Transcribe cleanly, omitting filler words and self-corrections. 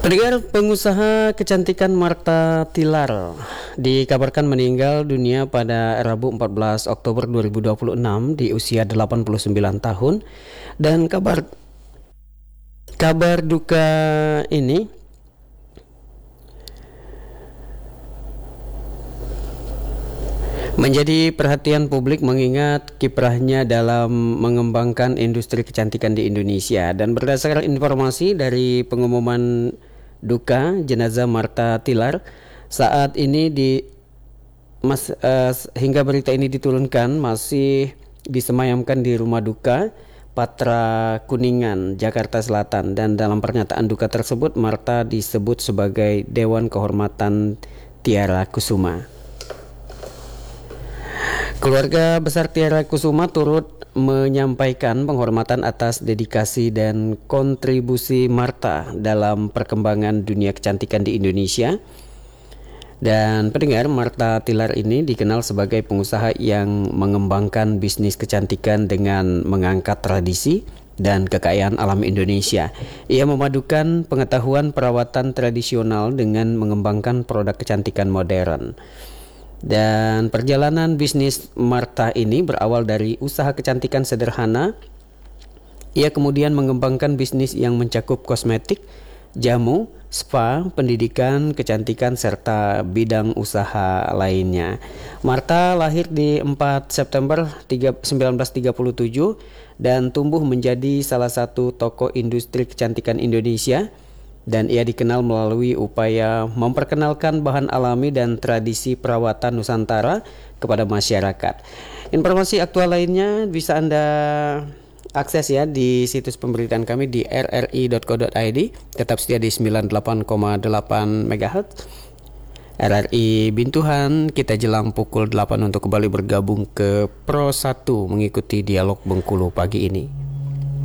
Pendengar, pengusaha kecantikan Martha Tilar dikabarkan meninggal dunia pada Rabu 14 Oktober 2026 di usia 89 tahun, dan kabar duka ini menjadi perhatian publik mengingat kiprahnya dalam mengembangkan industri kecantikan di Indonesia. Dan berdasarkan informasi dari pengumuman duka jenazah Martha Tilar, saat ini hingga berita ini diturunkan masih disemayamkan di rumah duka Patra Kuningan, Jakarta Selatan. Dan dalam pernyataan duka tersebut, Martha disebut sebagai Dewan Kehormatan Tiara Kusuma. Keluarga besar Tiara Kusuma turut menyampaikan penghormatan atas dedikasi dan kontribusi Martha dalam perkembangan dunia kecantikan di Indonesia. Dan pendengar, Martha Tilar ini dikenal sebagai pengusaha yang mengembangkan bisnis kecantikan dengan mengangkat tradisi dan kekayaan alam Indonesia. Ia memadukan pengetahuan perawatan tradisional dengan mengembangkan produk kecantikan modern. Dan perjalanan bisnis Martha ini berawal dari usaha kecantikan sederhana. Ia kemudian mengembangkan bisnis yang mencakup kosmetik, jamu, spa, pendidikan, kecantikan, serta bidang usaha lainnya. Martha lahir di 4 September 1937 dan tumbuh menjadi salah satu tokoh industri kecantikan Indonesia. Dan ia dikenal melalui upaya memperkenalkan bahan alami dan tradisi perawatan Nusantara kepada masyarakat. Informasi aktual lainnya bisa Anda akses ya di situs pemberitaan kami di rri.co.id. Tetap setia di 98,8 MHz. RRI Bintuhan, kita jelang pukul 8 untuk kembali bergabung ke Pro 1 mengikuti dialog Bengkulu pagi ini.